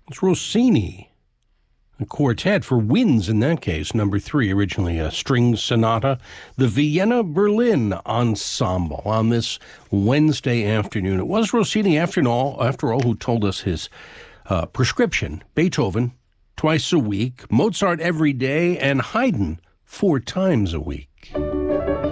It's Rossini, a quartet for winds in that case. Number 3, originally a string sonata. The Vienna Berlin Ensemble on this Wednesday afternoon. It was Rossini, after all, who told us his prescription. Beethoven, twice a week. Mozart every day. And Haydn, 4 times a week.